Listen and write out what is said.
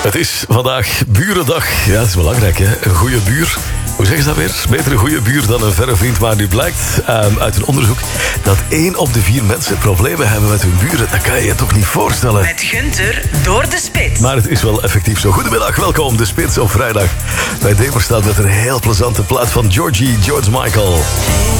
Het is vandaag Burendag. Ja, dat is belangrijk, hè? Een goede buur. Hoe zeggen ze dat weer? Beter een goede buur dan een verre vriend. Maar nu blijkt uit een onderzoek dat 1 op de 4 mensen problemen hebben met hun buren. Dat kan je je toch niet voorstellen. Met Gunther door de spits. Maar het is wel effectief zo. Goedemiddag, welkom. De Spits op vrijdag. Bij Demer staat met een heel plezante plaat van George Michael.